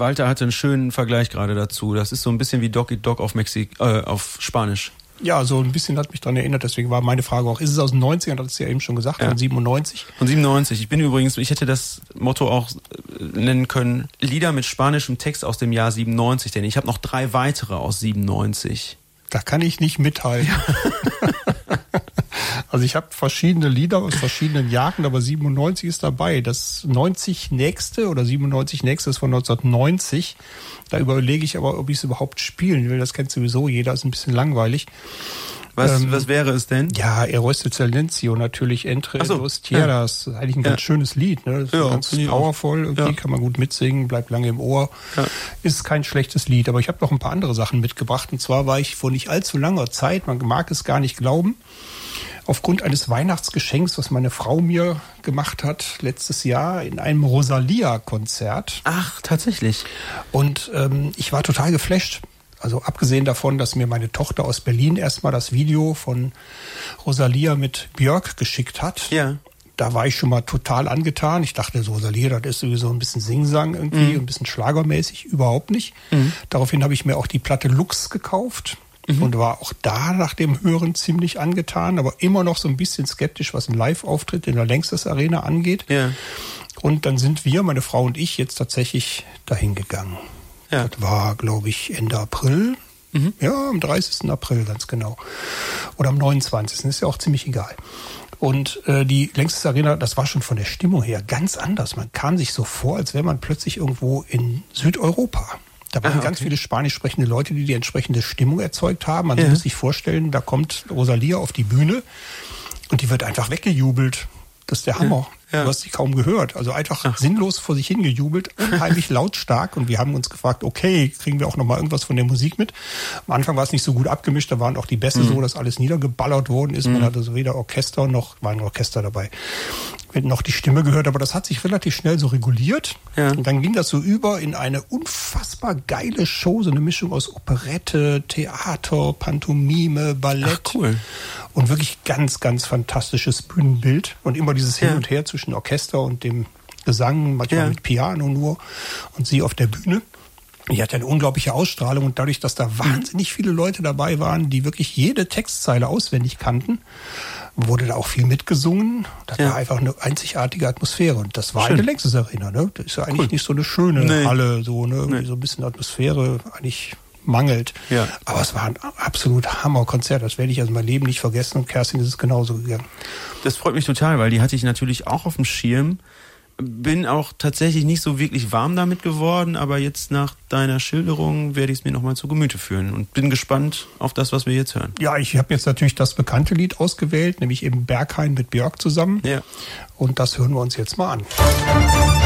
Walter hatte einen schönen Vergleich gerade dazu. Das ist so ein bisschen wie Doggy Dog auf Spanisch. Ja, so ein bisschen hat mich daran erinnert, deswegen war meine Frage auch, ist es aus den 90ern, das hast du ja eben schon gesagt, von 97? Von 97. Ich hätte das Motto auch nennen können, Lieder mit spanischem Text aus dem Jahr 97, denn ich habe noch 3 weitere aus 97. Da kann ich nicht mithalten. Ja. Also ich habe verschiedene Lieder aus verschiedenen Jahren, aber 97 ist dabei. Das 90 nächste oder 97 nächste ist von 1990. Da überlege ich aber, ob ich es überhaupt spielen will. Das kennt sowieso jeder, ist ein bisschen langweilig. Was wäre es denn? Ja, Héroes del Silencio, natürlich Entre dos Tierras. Das ist eigentlich ein ganz schönes Lied. Ne? Das ist ganz powerful, irgendwie kann man gut mitsingen, bleibt lange im Ohr. Ja. Ist kein schlechtes Lied, aber ich habe noch ein paar andere Sachen mitgebracht. Und zwar war ich vor nicht allzu langer Zeit, man mag es gar nicht glauben, aufgrund eines Weihnachtsgeschenks, was meine Frau mir gemacht hat letztes Jahr in einem Rosalia-Konzert. Ach, tatsächlich. Und ich war total geflasht. Also abgesehen davon, dass mir meine Tochter aus Berlin erstmal das Video von Rosalia mit Björk geschickt hat. Ja. Da war ich schon mal total angetan. Ich dachte, Rosalia, das ist sowieso ein bisschen Singsang irgendwie, ein bisschen schlagermäßig. Überhaupt nicht. Daraufhin habe ich mir auch die Platte Lux gekauft. Und war auch da nach dem Hören ziemlich angetan, aber immer noch so ein bisschen skeptisch, was ein Live-Auftritt in der Längstes Arena angeht. Ja. Und dann sind wir, meine Frau und ich, jetzt tatsächlich dahin gegangen. Ja. Das war, glaube ich, Ende April. Ja, am 30. April ganz genau. Oder am 29. Ist ja auch ziemlich egal. Und die Längstes Arena, das war schon von der Stimmung her ganz anders. Man kam sich so vor, als wäre man plötzlich irgendwo in Südeuropa. Da waren ganz viele spanisch sprechende Leute, die entsprechende Stimmung erzeugt haben. Man muss sich vorstellen, da kommt Rosalia auf die Bühne und die wird einfach weggejubelt. Das ist der Hammer. Du hast sie kaum gehört. Also einfach sinnlos vor sich hingejubelt, unheimlich lautstark. Und wir haben uns gefragt, okay, kriegen wir auch noch mal irgendwas von der Musik mit? Am Anfang war es nicht so gut abgemischt. Da waren auch die Bässe so, dass alles niedergeballert worden ist. Man hatte so weder Orchester noch, war ein Orchester dabei, noch die Stimme gehört. Aber das hat sich relativ schnell so reguliert. Ja. Und dann ging das so über in eine unfassbar geile Show. So eine Mischung aus Operette, Theater, Pantomime, Ballett. Ach, cool. Und wirklich ganz, ganz fantastisches Bühnenbild. Und immer dieses Hin und Her zwischen Orchester und dem Gesang, manchmal mit Piano nur. Und sie auf der Bühne. Die hat eine unglaubliche Ausstrahlung. Und dadurch, dass da wahnsinnig viele Leute dabei waren, die wirklich jede Textzeile auswendig kannten, wurde da auch viel mitgesungen. Das war einfach eine einzigartige Atmosphäre. Und das war eine Längstes Arena. Ne? Das ist ja eigentlich nicht so eine schöne Halle. So, ne? So ein bisschen Atmosphäre eigentlich mangelt. Ja. Aber es war ein absolut Hammerkonzert. Das werde ich also mein Leben nicht vergessen. Und Kerstin ist es genauso gegangen. Das freut mich total, weil die hatte ich natürlich auch auf dem Schirm. Bin auch tatsächlich nicht so wirklich warm damit geworden, aber jetzt nach deiner Schilderung werde ich es mir nochmal zu Gemüte führen und bin gespannt auf das, was wir jetzt hören. Ja, ich habe jetzt natürlich das bekannte Lied ausgewählt, nämlich eben Berghain mit Björk zusammen. Ja. Und das hören wir uns jetzt mal an.